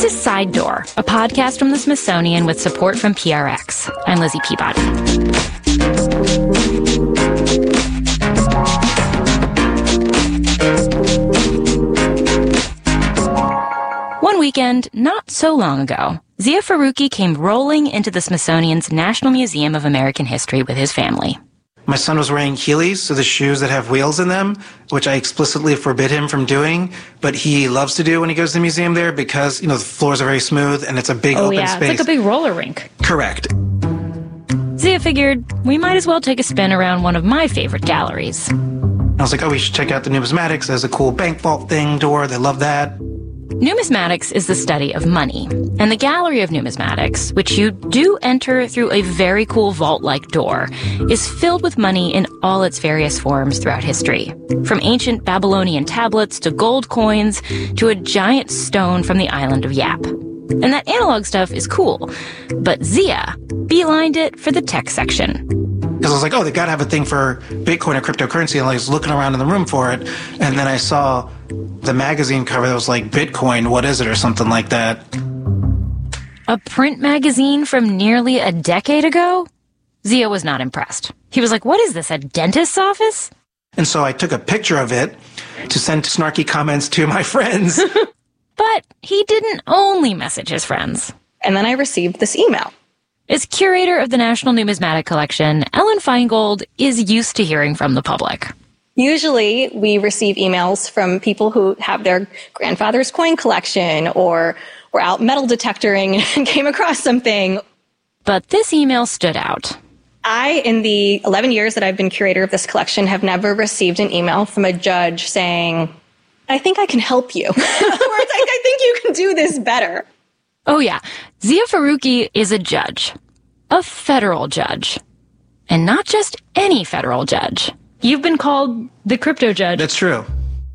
to Side Door, a podcast from the Smithsonian with support from PRX. I'm Lizzie Peabody. One weekend, not so long ago, Zia Faruqi came rolling into the Smithsonian's National Museum of American History with his family. My son was wearing Heelys, so the shoes that have wheels in them, which I explicitly forbid him from doing, but he loves to do when he goes to the museum there because, the floors are very smooth and it's a big open space. It's like a big roller rink. Correct. Zia figured we might as well take a spin around one of my favorite galleries. I was like, we should check out the numismatics. There's a cool bank vault thing door. They love that. Numismatics is the study of money, and the Gallery of Numismatics, which you do enter through a very cool vault-like door, is filled with money in all its various forms throughout history. From ancient Babylonian tablets to gold coins to a giant stone from the island of Yap. And that analog stuff is cool, but Zia beelined it for the tech section. Because I was like, they got to have a thing for Bitcoin or cryptocurrency, and I was looking around in the room for it, and then I saw the magazine cover that was like, Bitcoin, what is it, or something like that. A print magazine from nearly a decade ago? Zia was not impressed. He was like, what is this, a dentist's office? And so I took a picture of it to send snarky comments to my friends. But he didn't only message his friends. And then I received this email. As curator of the National Numismatic Collection, Ellen Feingold is used to hearing from the public. Usually, we receive emails from people who have their grandfather's coin collection or were out metal detectoring and came across something. But this email stood out. In the 11 years that I've been curator of this collection, have never received an email from a judge saying, I think I can help you. Or I think you can do this better. Oh yeah, Zia Faruqi is a judge. A federal judge. And not just any federal judge. You've been called the crypto judge. That's true.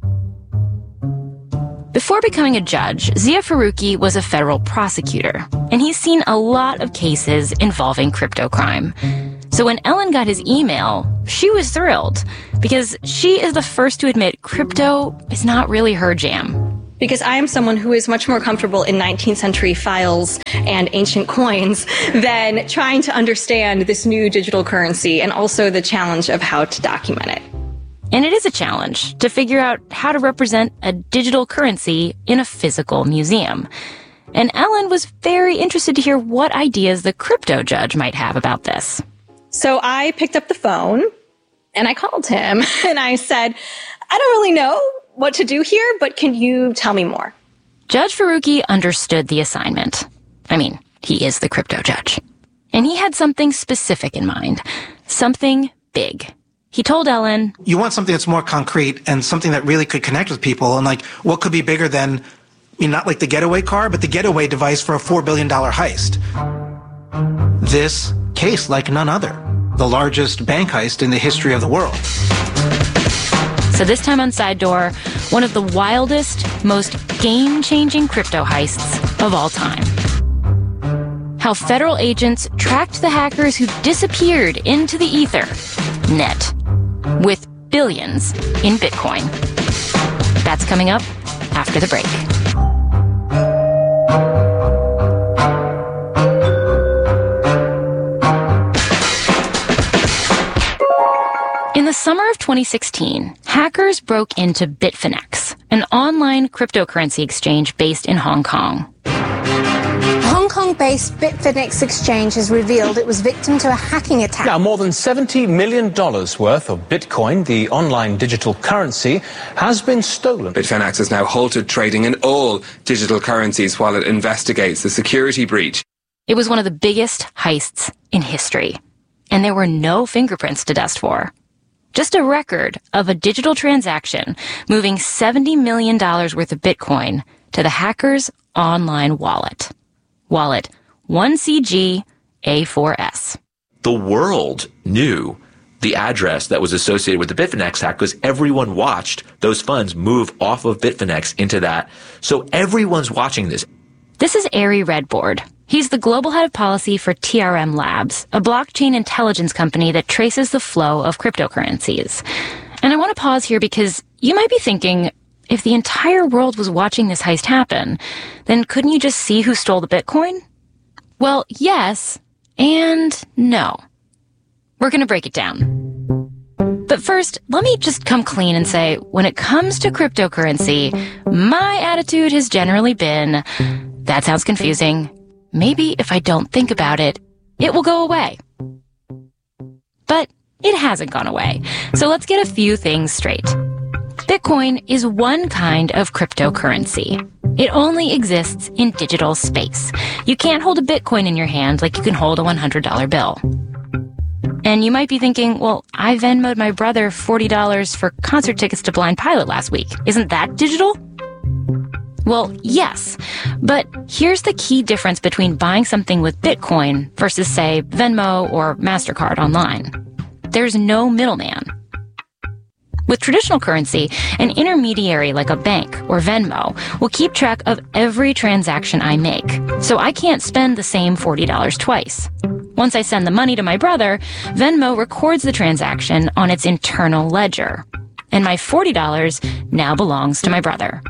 Before becoming a judge, Zia Faruqi was a federal prosecutor, and he's seen a lot of cases involving crypto crime. So when Ellen got his email, she was thrilled, because she is the first to admit crypto is not really her jam. Because I am someone who is much more comfortable in 19th century files and ancient coins than trying to understand this new digital currency and also the challenge of how to document it. And it is a challenge to figure out how to represent a digital currency in a physical museum. And Ellen was very interested to hear what ideas the crypto judge might have about this. So I picked up the phone and I called him and I said, I don't really know what to do here, but can you tell me more? Judge Faruqi understood the assignment. I mean, he is the crypto judge. And he had something specific in mind. Something big. He told Ellen, you want something that's more concrete and something that really could connect with people. And what could be bigger than, not like the getaway car, but the getaway device for a $4 billion heist. This case like none other. The largest bank heist in the history of the world. So this time on Side Door, one of the wildest, most game-changing crypto heists of all time. How federal agents tracked the hackers who disappeared into the ether, net, with billions in Bitcoin. That's coming up after the break. In the summer of 2016, hackers broke into Bitfinex, an online cryptocurrency exchange based in Hong Kong. Hong Kong-based Bitfinex exchange has revealed it was victim to a hacking attack. Now, more than $70 million worth of Bitcoin, the online digital currency, has been stolen. Bitfinex has now halted trading in all digital currencies while it investigates the security breach. It was one of the biggest heists in history, and there were no fingerprints to dust for. Just a record of a digital transaction moving $70 million worth of Bitcoin to the hacker's online wallet. Wallet 1CG-A4S. The world knew the address that was associated with the Bitfinex hack because everyone watched those funds move off of Bitfinex into that. So everyone's watching this. This is Ari Redbord. He's the global head of policy for TRM Labs, a blockchain intelligence company that traces the flow of cryptocurrencies. And I want to pause here because you might be thinking, if the entire world was watching this heist happen, then couldn't you just see who stole the Bitcoin? Well, yes and no. We're going to break it down. But first, let me just come clean and say, when it comes to cryptocurrency, my attitude has generally been, that sounds confusing. Maybe if I don't think about it, it will go away. But it hasn't gone away. So let's get a few things straight. Bitcoin is one kind of cryptocurrency. It only exists in digital space. You can't hold a Bitcoin in your hand like you can hold a $100 bill. And you might be thinking, well, I Venmo'd my brother $40 for concert tickets to Blind Pilot last week. Isn't that digital? Well, yes. But here's the key difference between buying something with Bitcoin versus, say, Venmo or MasterCard online. There's no middleman. With traditional currency, an intermediary like a bank or Venmo will keep track of every transaction I make, so I can't spend the same $40 twice. Once I send the money to my brother, Venmo records the transaction on its internal ledger, and my $40 now belongs to my brother.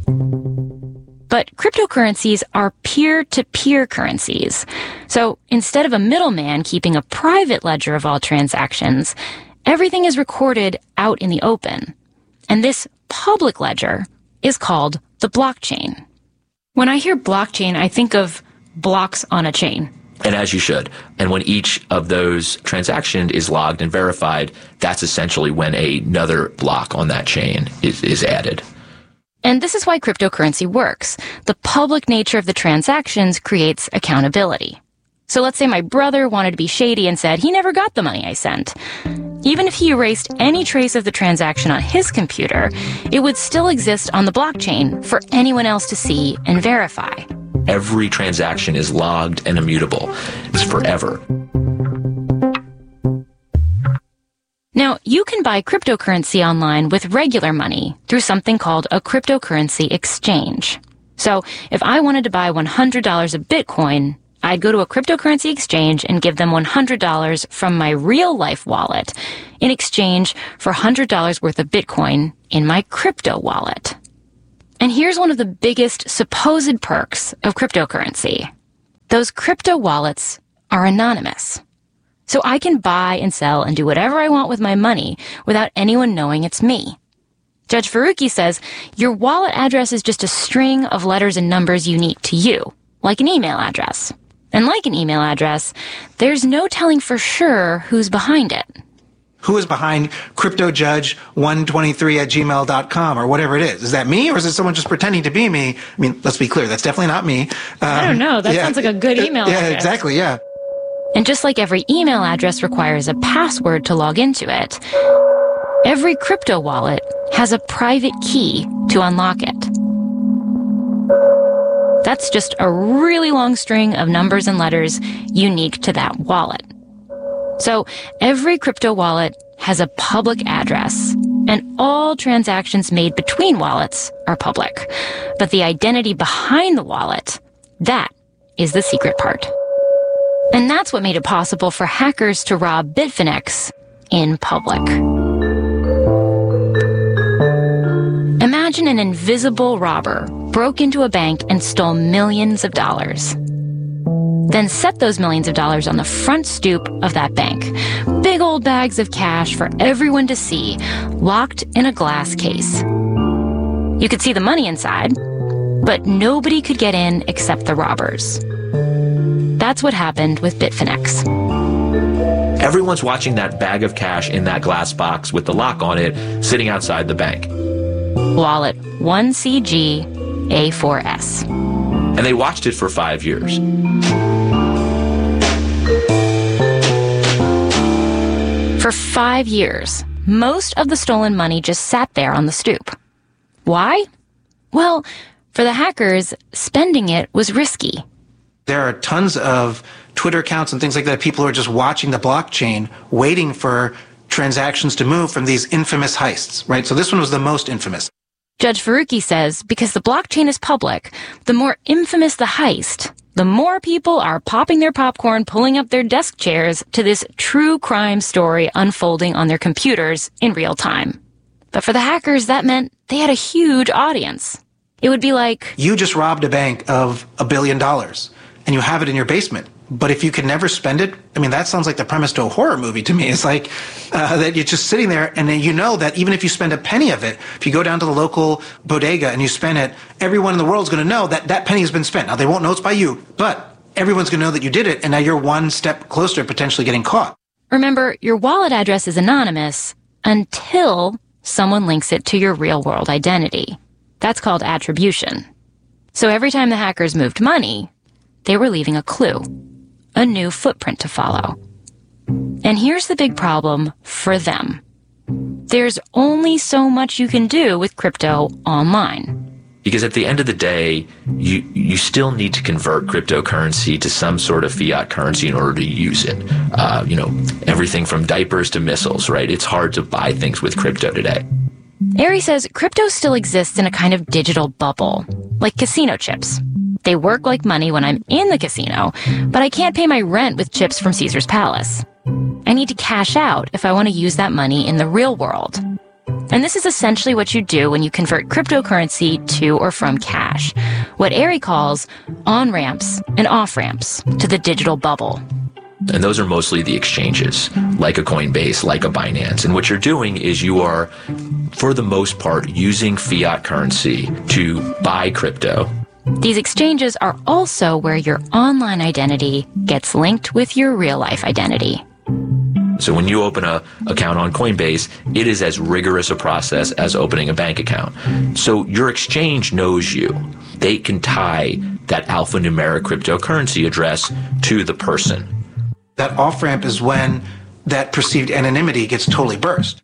But cryptocurrencies are peer-to-peer currencies. So instead of a middleman keeping a private ledger of all transactions, everything is recorded out in the open. And this public ledger is called the blockchain. When I hear blockchain, I think of blocks on a chain. And as you should. And when each of those transactions is logged and verified, that's essentially when another block on that chain is added. And this is why cryptocurrency works. The public nature of the transactions creates accountability. So let's say my brother wanted to be shady and said he never got the money I sent. Even if he erased any trace of the transaction on his computer, it would still exist on the blockchain for anyone else to see and verify. Every transaction is logged and immutable. It's forever. Now, you can buy cryptocurrency online with regular money through something called a cryptocurrency exchange. So, if I wanted to buy $100 of Bitcoin, I'd go to a cryptocurrency exchange and give them $100 from my real-life wallet in exchange for $100 worth of Bitcoin in my crypto wallet. And here's one of the biggest supposed perks of cryptocurrency. Those crypto wallets are anonymous. So I can buy and sell and do whatever I want with my money without anyone knowing it's me. Judge Faruqi says your wallet address is just a string of letters and numbers unique to you, like an email address. And like an email address, there's no telling for sure who's behind it. Who is behind cryptojudge123@gmail.com or whatever it is? Is that me or is it someone just pretending to be me? I mean, let's be clear, that's definitely not me. I don't know. That sounds like a good email address. Yeah, exactly, yeah. And just like every email address requires a password to log into it, every crypto wallet has a private key to unlock it. That's just a really long string of numbers and letters unique to that wallet. So every crypto wallet has a public address, and all transactions made between wallets are public. But the identity behind the wallet, that is the secret part. And that's what made it possible for hackers to rob Bitfinex in public. Imagine an invisible robber broke into a bank and stole millions of dollars. Then set those millions of dollars on the front stoop of that bank. Big old bags of cash for everyone to see, locked in a glass case. You could see the money inside, but nobody could get in except the robbers. That's what happened with Bitfinex. Everyone's watching that bag of cash in that glass box with the lock on it sitting outside the bank. Wallet 1CG-A4S. And they watched it for 5 years. For 5 years, most of the stolen money just sat there on the stoop. Why? Well, for the hackers, spending it was risky. There are tons of Twitter accounts and things like that. People are just watching the blockchain, waiting for transactions to move from these infamous heists, right? So this one was the most infamous. Judge Faruqi says because the blockchain is public, the more infamous the heist, the more people are popping their popcorn, pulling up their desk chairs to this true crime story unfolding on their computers in real time. But for the hackers, that meant they had a huge audience. It would be like, you just robbed a bank of $1 billion and you have it in your basement. But if you can never spend it, I mean, that sounds like the premise to a horror movie to me. It's like that you're just sitting there and then you know that even if you spend a penny of it, if you go down to the local bodega and you spend it, everyone in the world is going to know that that penny has been spent. Now, they won't know it's by you, but everyone's going to know that you did it, and now you're one step closer to potentially getting caught. remember, your wallet address is anonymous until someone links it to your real-world identity. That's called attribution. So every time the hackers moved money, they were leaving a clue, a new footprint to follow. And here's the big problem for them. There's only so much you can do with crypto online. Because at the end of the day, you still need to convert cryptocurrency to some sort of fiat currency in order to use it. Everything from diapers to missiles, right? It's hard to buy things with crypto today. Ari says crypto still exists in a kind of digital bubble, like casino chips. They work like money when I'm in the casino, but I can't pay my rent with chips from Caesar's Palace. I need to cash out if I want to use that money in the real world. And this is essentially what you do when you convert cryptocurrency to or from cash, what Ari calls on-ramps and off-ramps to the digital bubble. And those are mostly the exchanges, like a Coinbase, like a Binance. And what you're doing is you are, for the most part, using fiat currency to buy crypto. These exchanges are also where your online identity gets linked with your real-life identity. So when you open an account on Coinbase, it is as rigorous a process as opening a bank account. So your exchange knows you. They can tie that alphanumeric cryptocurrency address to the person. That off-ramp is when that perceived anonymity gets totally burst.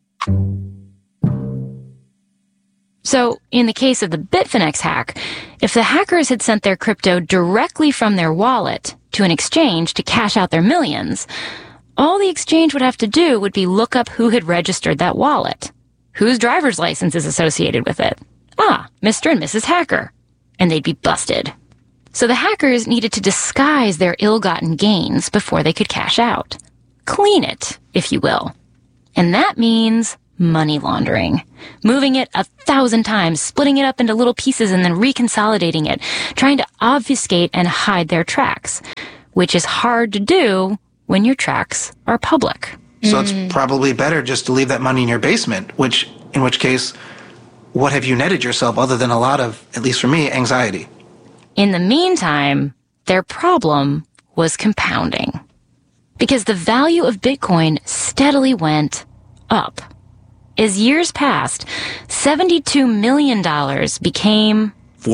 So, in the case of the Bitfinex hack, if the hackers had sent their crypto directly from their wallet to an exchange to cash out their millions, all the exchange would have to do would be look up who had registered that wallet, whose driver's license is associated with it. Ah, Mr. and Mrs. Hacker. And they'd be busted. So the hackers needed to disguise their ill-gotten gains before they could cash out. Clean it, if you will. And that means money laundering. Moving it 1,000 times, splitting it up into little pieces and then reconsolidating it, trying to obfuscate and hide their tracks, which is hard to do when your tracks are public. So it's probably better just to leave that money in your basement, in which case, what have you netted yourself other than a lot of, at least for me, anxiety? In the meantime, their problem was compounding. Because the value of Bitcoin steadily went up. As years passed, $72 million became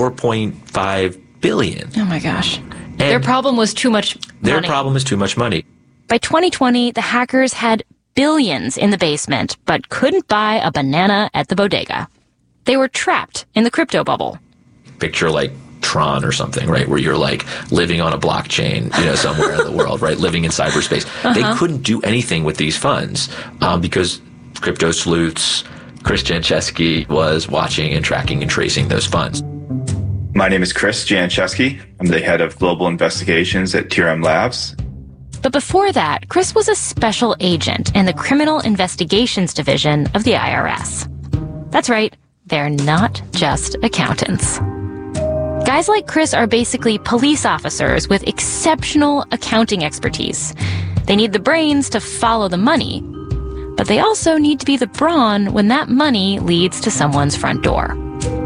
$4.5 billion. Oh my gosh. And their problem was too much money. Their problem is too much money. By 2020, the hackers had billions in the basement, but couldn't buy a banana at the bodega. They were trapped in the crypto bubble. Picture like Tron or something, right? Where you're like living on a blockchain, somewhere in the world, right? Living in cyberspace. They couldn't do anything with these funds because crypto sleuths, Chris Jancheski was watching and tracking and tracing those funds. My name is Chris Jancheski. I'm the head of global investigations at TRM Labs. But before that, Chris was a special agent in the Criminal Investigations Division of the IRS. That's right, they're not just accountants. Guys like Chris are basically police officers with exceptional accounting expertise. They need the brains to follow the money, but they also need to be the brawn when that money leads to someone's front door.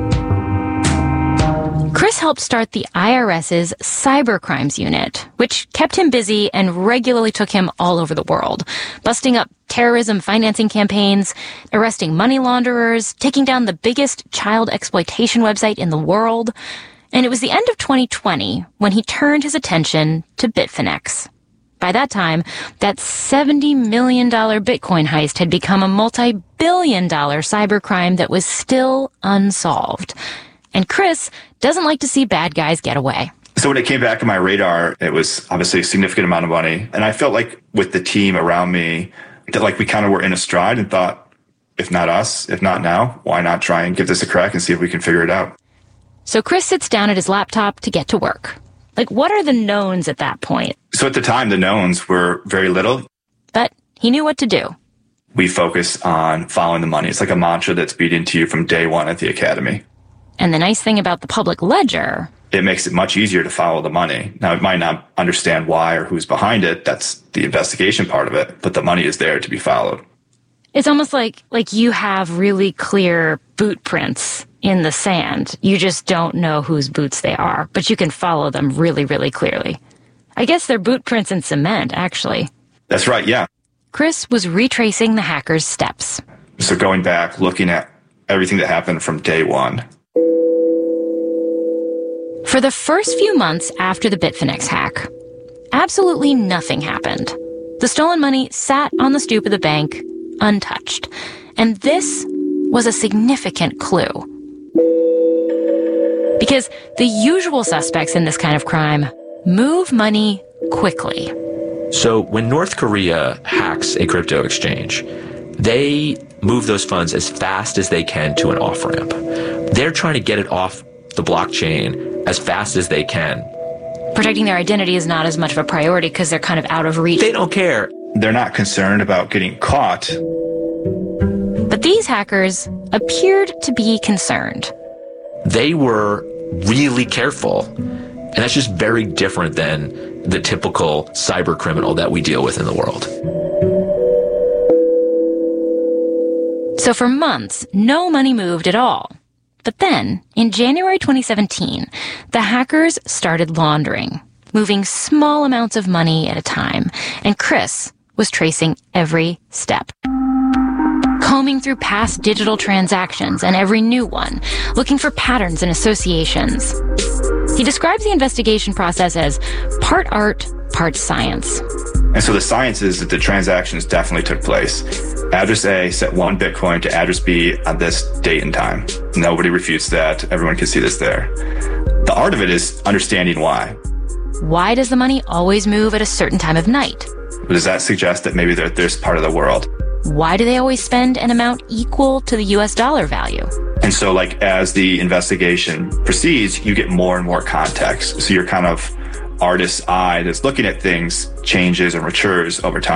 Chris helped start the IRS's cybercrimes unit, which kept him busy and regularly took him all over the world, busting up terrorism financing campaigns, arresting money launderers, taking down the biggest child exploitation website in the world. And it was the end of 2020 when he turned his attention to Bitfinex. By that time, that $70 million Bitcoin heist had become a multi-billion-dollar cybercrime that was still unsolved. And Chris doesn't like to see bad guys get away. So when it came back to my radar, it was obviously a significant amount of money. And I felt like with the team around me, that like we kind of were in a stride and thought, if not us, if not now, why not try and give this a crack and see if we can figure it out? So Chris sits down at his laptop to get to work. Like, what are the knowns at that point? So at the time, the knowns were very little. But he knew what to do. we focus on following the money. It's like a mantra that's beat into you from day one at the academy. And the nice thing about the public ledger, it makes it much easier to follow the money. Now, it might not understand why or who's behind it. That's the investigation part of it. But the money is there to be followed. it's almost like you have really clear boot prints in the sand. You just don't know whose boots they are, but you can follow them really, really clearly. I guess they're boot prints in cement, actually. That's right, yeah. Chris was retracing the hackers' steps. So going back, looking at everything that happened from day one. For the first few months after the Bitfinex hack, absolutely nothing happened. The stolen money sat on the stoop of the bank, untouched. And this was a significant clue. Because the usual suspects in this kind of crime move money quickly. So when North Korea hacks a crypto exchange, they move those funds as fast as they can to an off-ramp. They're trying to get it off the blockchain as fast as they can. Protecting their identity is not as much of a priority because they're kind of out of reach. They don't care. They're not concerned about getting caught. But these hackers appeared to be concerned. They were really careful. And that's just very different than the typical cyber criminal that we deal with in the world. So for months, no money moved at all. But then, in January 2017, the hackers started laundering, moving small amounts of money at a time, and Chris was tracing every step. Combing through past digital transactions and every new one, looking for patterns and associations. He describes the investigation process as part art, part science. And so the science is that the transactions definitely took place. Address A sent 1 Bitcoin to address B on this date and time. Nobody refutes that. Everyone can see this there. The art of it is understanding why. Why does the money always move at a certain time of night? Does that suggest that maybe they're at this part of the world? Why do they always spend an amount equal to the US dollar value? And so as the investigation proceeds, you get more and more context. So your kind of artist's eye that's looking at things changes and matures over time.